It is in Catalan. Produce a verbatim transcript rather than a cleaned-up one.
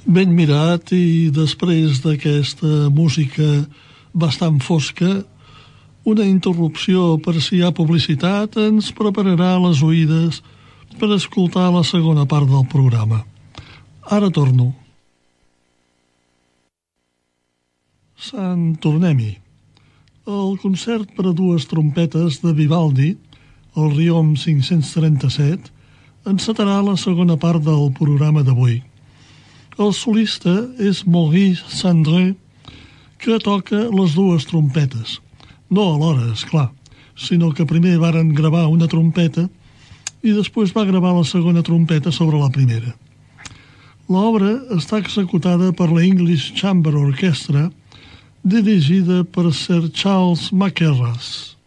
Ben mirat, i després d'aquesta música bastant fosca, una interrupció per si hi ha publicitat ens prepararà les oïdes per escoltar la segona part del programa. Ara torno. Sant tornem-hi. El concert per a dues trompetes de Vivaldi, el Riom cinc-cents trenta-set, encetarà la segona part del programa d'avui. El solista és Maurice Sandré, que toca les dues trompetes. No alhora, és clar, sinó que primer varen gravar una trompeta i després va gravar la segona trompeta sobre la primera. L'obra està executada per la English Chamber Orchestra, dirigida per Sir Charles Mackerras.